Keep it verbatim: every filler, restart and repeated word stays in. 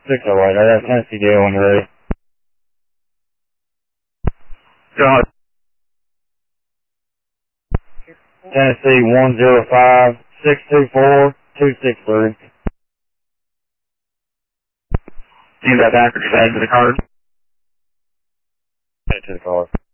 six oh eight, I got Tennessee deal when you're ready. Go ahead. Tennessee one zero five, six two four, two six three. Do you have that back or just add to the card? Add it to the card.